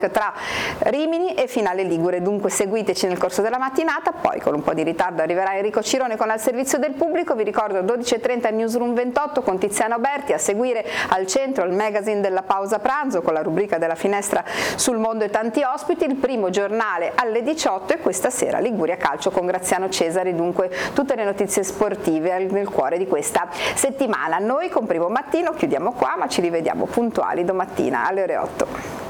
tra Rimini e Finale Ligure, dunque seguiteci nel corso della mattinata. Poi con un po' di ritardo arriverà Enrico Cirone con Al Servizio del Pubblico. Vi ricordo 12:30 Newsroom 28 con Tiziano Berti, a seguire Al Centro il magazine della pausa pranzo con la rubrica della finestra sul mondo e tanti ospiti, il primo giornale alle 18 e questa sera Liguria Calcio con Graziano Cesari, dunque tutte le notizie sportive nel cuore di questa settimana. Noi con Primo Mattino chiudiamo qua, ma ci rivediamo puntuali domattina alle ore 8.